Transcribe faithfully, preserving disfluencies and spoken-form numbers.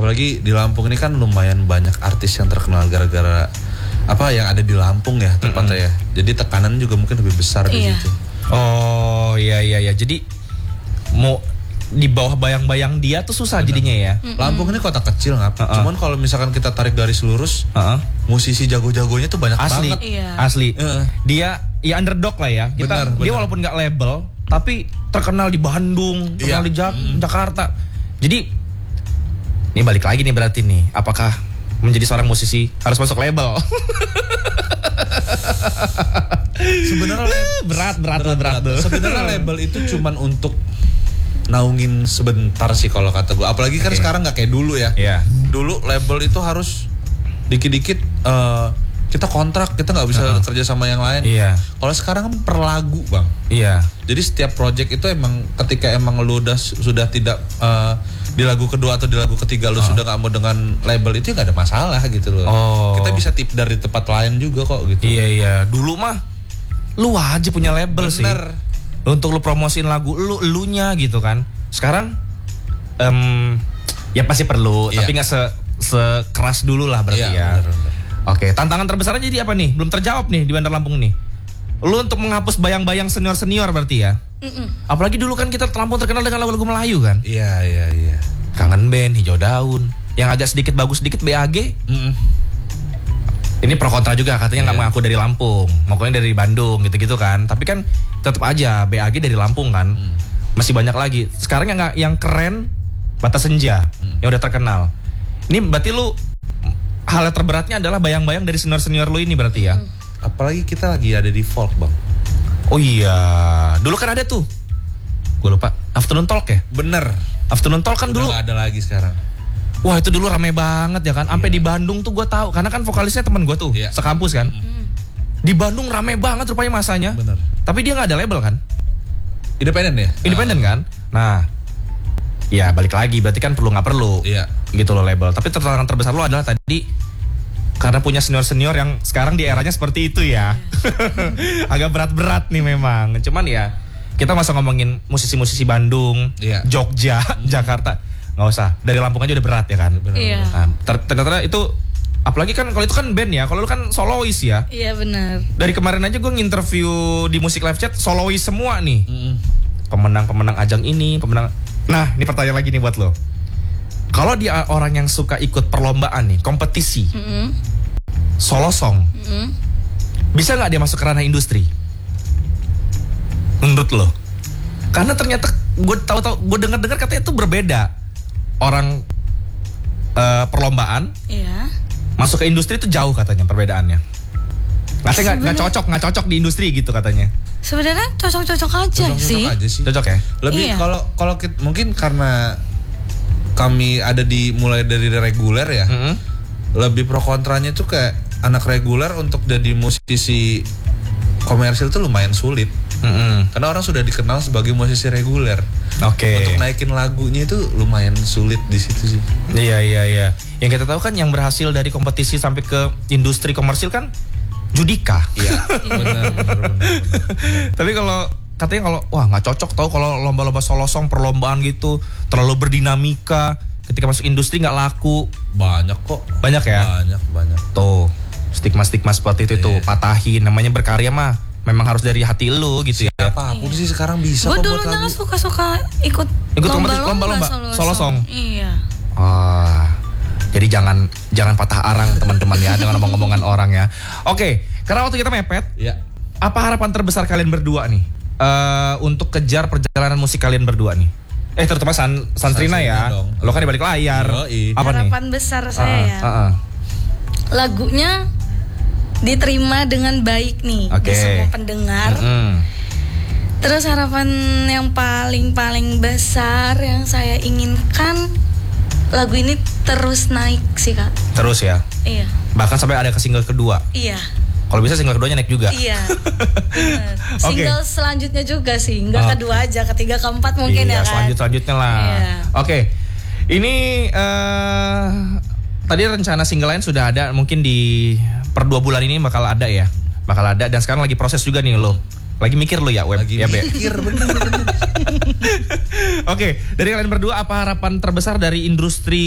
apalagi di Lampung ini kan lumayan banyak artis yang terkenal gara-gara apa yang ada di Lampung ya tepatnya ya. Jadi tekanan juga mungkin lebih besar di Iya. situ. Oh iya iya ya. Jadi mau di bawah bayang-bayang dia tuh susah Benar. jadinya ya. Mm-mm. Lampung ini kota kecil nggak? Uh-uh. Cuman kalau misalkan kita tarik garis lurus, Uh-uh. musisi jago-jagonya tuh banyak Asli, banget. Iya. asli. Heeh. Dia ya underdog lah ya. Kita Benar, dia benar. walaupun nggak label, tapi terkenal di Bandung, terkenal Iya. di Jak- Jakarta. Jadi ini balik lagi nih berarti nih, apakah menjadi seorang musisi harus masuk label? Sebenarnya berat, berat, berat, berat, tuh. Sebenarnya label itu cuman untuk naungin sebentar sih kalau kata gue. Apalagi kan Oke. sekarang nggak kayak dulu ya. Iya. Dulu label itu harus dikit-dikit eh, kita kontrak, kita nggak bisa Uh-uh. kerja sama yang lain. Iya. Kalau sekarang kan per lagu bang. Iya. Jadi setiap project itu emang ketika emang lu udah sudah tidak eh, di lagu kedua atau di lagu ketiga lu Oh. sudah nggak mau dengan label itu nggak ada masalah gitu loh. Oh. Kita bisa tip dari tempat lain juga kok gitu. Iya iya. Dulu mah lu wajib punya label sih. Bener. Untuk lu promosiin lagu lu elunya gitu kan. Sekarang em, ya pasti perlu, Iya. tapi nggak se sekeras dulu lah berarti Iya, ya. bener, bener. Oke, tantangan terbesarnya jadi apa nih? Belum terjawab nih di Bandar Lampung nih. Lu untuk menghapus bayang-bayang senior-senior berarti ya. Mm-mm. Apalagi dulu kan kita Lampung terkenal dengan lagu-lagu Melayu kan. Iya iya iya. Kangen Band, Hijau Daun, yang agak sedikit bagus sedikit B A G. Mm-mm. Ini pro kontra juga katanya nggak Iya. mengaku dari Lampung, makanya dari Bandung gitu-gitu kan. Tapi kan tetap aja B A G dari Lampung kan. Hmm. Masih banyak lagi. Sekarang yang nggak yang keren Batas Senja Hmm. yang udah terkenal. Ini berarti lu hal yang terberatnya adalah bayang-bayang dari senior-senior lu ini berarti ya. Hmm. Apalagi kita lagi ada di folk bang. Oh iya, dulu kan ada tuh. Gue lupa. Afternoon Talk ya? Bener. Afternoon Talk kan Udah dulu. nggak ada lagi sekarang. Wah itu dulu rame banget ya kan. Sampai di Bandung tuh gue tahu, karena kan vokalisnya teman gue tuh, Iya. sekampus kan. Di Bandung rame banget rupanya masanya. Bener. Tapi dia nggak ada label kan? Independen ya? Independen kan? Nah, ya balik lagi berarti kan perlu nggak perlu, Iya. gitu loh label. Tapi tantangan terbesar lo adalah tadi karena punya senior-senior yang sekarang di eranya seperti itu ya. Agak berat-berat nih memang. Cuman ya kita masa ngomongin musisi-musisi Bandung, Iya. Jogja, Jakarta, nggak usah. Dari Lampung aja udah berat ya kan. Bener, Iya. bener. Nah, ter- ternyata itu apalagi kan kalau itu kan band ya, kalau lu kan solois ya. Iya benar. Dari kemarin aja gue nginterview di Musik Live Chat solois semua nih. Mm-mm. Pemenang-pemenang ajang ini, pemenang. Nah, ini pertanyaan lagi nih buat lo. Kalau dia orang yang suka ikut perlombaan nih, kompetisi, Mm-mm. solo song, Mm-mm. bisa nggak dia masuk ke ranah industri? Menurut lo? Karena ternyata gue tahu-tahu, gue dengar-dengar katanya itu berbeda. Orang eh, perlombaan Iya. masuk ke industri itu jauh katanya perbedaannya. Katanya nggak- nggak cocok, nggak cocok di industri gitu katanya. Sebenarnya cocok-cocok aja Cocok-cocok sih. aja sih. Cocok ya? Lebih Iya. kalau kalau kit- mungkin karena kami ada di mulai dari reguler ya. Mm-mm. Lebih pro kontranya tuh kayak anak reguler untuk jadi musisi komersil tuh lumayan sulit. Mm-mm. Karena orang sudah dikenal sebagai musisi reguler. Oke. Untuk naikin lagunya itu lumayan sulit di situ sih. Iya iya iya. Yang kita tahu kan yang berhasil dari kompetisi sampai ke industri komersil kan Judika. Iya. Benar benar benar. Tapi kalau katanya kalau wah nggak cocok tau kalau lomba-lomba solo song perlombaan gitu terlalu berdinamika, ketika masuk industri nggak laku. Banyak kok. Banyak ya? Banyak banyak. Tuh stigma-stigma seperti itu tuh Iya. patahin. Namanya berkarya mah memang harus dari hati lu gitu ya. Apapun sih sekarang bisa Gue kok buat dulunya lagu. suka-suka ikut, Ikut kompetisi- lomba-lomba, lomba-lomba, solo song. Iya. Wah. Jadi jangan jangan patah arang teman-teman ya dengan omong-omongan orang ya. Oke, karena waktu kita mepet, Iya. apa harapan terbesar kalian berdua nih eh, untuk kejar perjalanan musik kalian berdua nih? Eh terutama San, Santrina ya, Santrina dong. lo kan di balik layar. Yoi. Apa nih? Harapan besar saya Ah, ya. ah, ah. Lagunya diterima dengan baik nih Oke. di semua pendengar. Mm-mm. Terus harapan yang paling-paling besar yang saya inginkan lagu ini terus naik sih kak. Terus ya, Iya, bahkan sampai ada ke single kedua. iya, Kalau bisa single keduanya naik juga. iya. Bener. Single selanjutnya juga sih, nggak Oke. kedua aja, ketiga keempat mungkin Iya, ya kan. selanjut selanjutnya lah. Iya. Oke, ini eh tadi rencana single lain sudah ada, mungkin di per dua bulan ini bakal ada ya, bakal ada dan sekarang lagi proses juga nih lo. Lagi mikir lo ya web Lagi ya Be. mikir bener bener. Oke, dari kalian berdua apa harapan terbesar dari industri